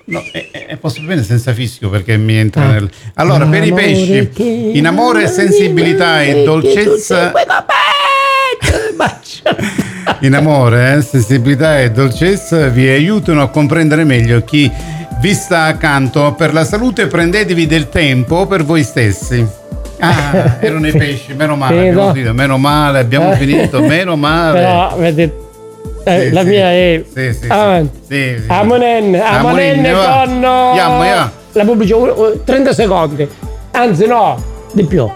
No, è possibile senza fischio perché mi entra nel... Allora, per i pesci, in amore, sensibilità e dolcezza... In amore, sensibilità e dolcezza vi aiutano a comprendere meglio chi vi sta accanto. Per la salute prendetevi del tempo per voi stessi. Ah, erano i pesci, meno male, meno male, abbiamo finito, meno male. Però, vedete, la mia è avanti. Amonen con la pubblicità, 30 secondi, anzi no, di più.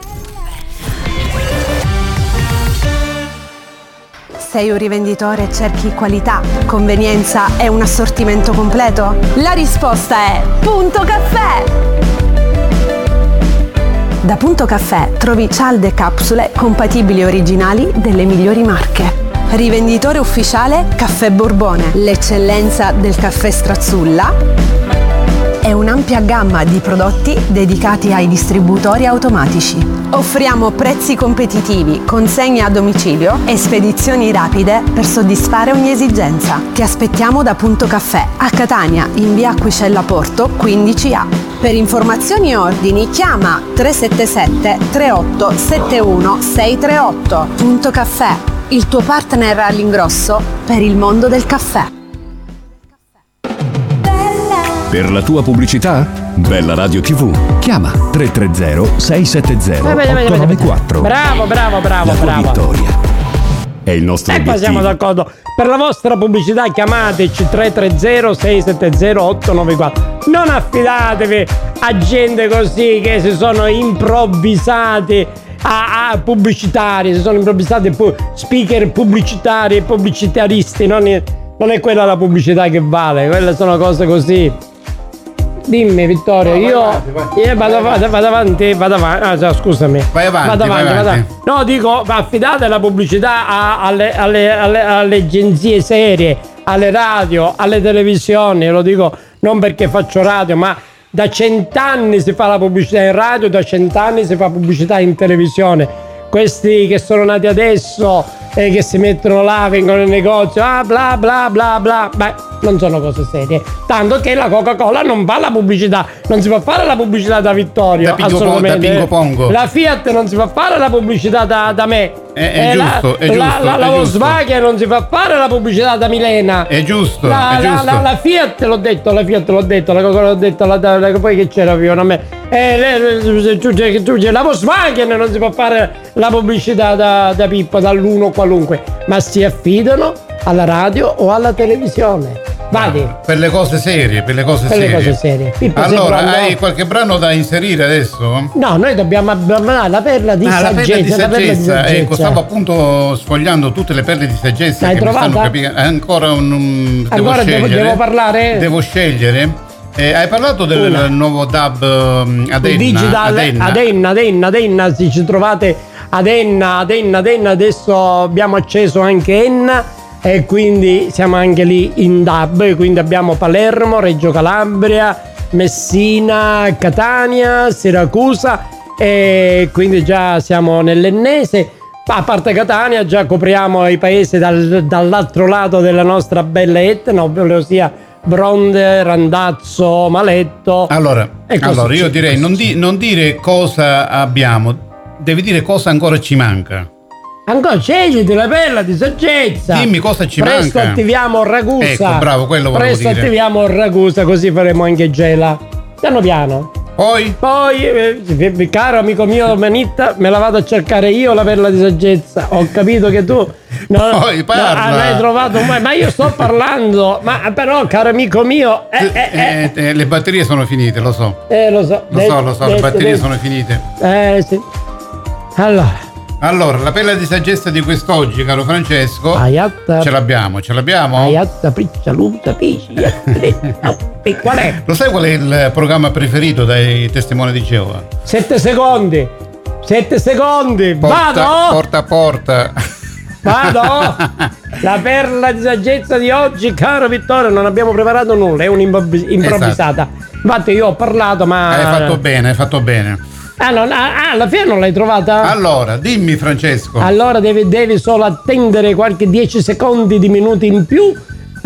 Sei un rivenditore e cerchi qualità, convenienza e un assortimento completo? La risposta è Punto Caffè! Da Punto Caffè trovi cialde e capsule compatibili e originali delle migliori marche. Rivenditore ufficiale Caffè Borbone, l'eccellenza del caffè Strazzulla e un'ampia gamma di prodotti dedicati ai distributori automatici. Offriamo prezzi competitivi, consegne a domicilio e spedizioni rapide per soddisfare ogni esigenza. Ti aspettiamo da Punto Caffè a Catania, in via Acquicella Porto 15A. Per informazioni e ordini chiama 377 38 71 638. Punto Caffè, il tuo partner all'ingrosso per il mondo del caffè. Per la tua pubblicità? Bella Radio TV. Chiama 330 670 894. Bravo. La tua vittoria è il nostro obiettivo. Siamo d'accordo. Per la vostra pubblicità chiamateci 330 670 894. Non affidatevi a gente così che si sono improvvisati a pubblicitari, si sono improvvisati speaker pubblicitari e pubblicitaristi. Non è quella la pubblicità che vale, quelle sono cose così. Dimmi Vittorio, vado avanti. Scusami. Vai avanti. No, dico, affidate la pubblicità alle agenzie serie, alle radio, alle televisioni. Lo dico non perché faccio radio, ma da 100 anni si fa la pubblicità in radio, da 100 anni si fa pubblicità in televisione. Questi che sono nati adesso e che si mettono là, vengono nel negozio, bla bla bla bla, beh, non sono cose serie. Tanto che la Coca-Cola non fa la pubblicità, non si fa fare la pubblicità da Vittorio, assolutamente. Da Pingo Pongo. La Fiat non si fa fare la pubblicità da me. È giusto. La Volkswagen non si fa fare la pubblicità da Milena. È giusto. La Fiat l'ho detto, la Coca-Cola l'ho detto, poi che c'era più a me. La Volkswagen non si può fare la pubblicità da Pippo, dall'uno qualunque, ma si affidano alla radio o alla televisione. Vadi. Per le cose serie, Pippo, allora, hai qualche brano da inserire adesso? No, noi dobbiamo abbandonare la perla di saggezza. Ecco, stavo appunto sfogliando tutte le perle di saggezza. L'hai che trovata? mi stanno capendo. Ancora Ancora devo parlare? Devo scegliere. Hai parlato del nuovo DAB Adenna, se ci trovate Adenna, adesso abbiamo acceso anche Enna e quindi siamo anche lì in DAB, quindi abbiamo Palermo, Reggio Calabria, Messina, Catania, Siracusa e quindi già siamo nell'ennese. A parte Catania già copriamo i paesi dall'altro lato della nostra bella Etna, ossia Bronde, Randazzo, Maletto. Allora io direi non dire cosa abbiamo, devi dire cosa ancora ci manca. Ancora scegliti la perla di saggezza. Dimmi cosa ci manca. Presto attiviamo Ragusa. Ecco, bravo, quello volevo dire. Presto attiviamo Ragusa, così faremo anche Gela. Piano piano. Poi, caro amico mio Manitta, me la vado a cercare io la perla di saggezza. Ho capito che tu poi parla. Non hai trovato mai, ma io sto parlando. Ma però, caro amico mio, le batterie sono finite, lo so. Lo so, le batterie sono finite. Sì. Allora, la perla di saggezza di quest'oggi, caro Francesco, ce l'abbiamo. Qual è? Lo sai qual è il programma preferito dai testimoni di Geova? 7 secondi. Porta a porta. Vado. La perla di saggezza di oggi, caro Vittorio, non abbiamo preparato nulla, è un'improvvisata. Esatto. Infatti io ho parlato, ma hai fatto bene. Alla fine non l'hai trovata? Allora, dimmi Francesco. Allora devi solo attendere qualche 10 secondi di minuti in più